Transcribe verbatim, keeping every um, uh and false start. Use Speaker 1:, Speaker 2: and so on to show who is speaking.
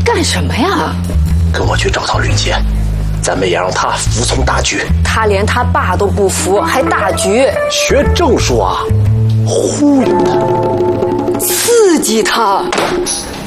Speaker 1: 干什么呀？
Speaker 2: 跟我去找到吕杰，咱们也让他服从大局。
Speaker 1: 他连他爸都不服，还大局？
Speaker 2: 学正说啊，忽悠他，
Speaker 1: 刺激他。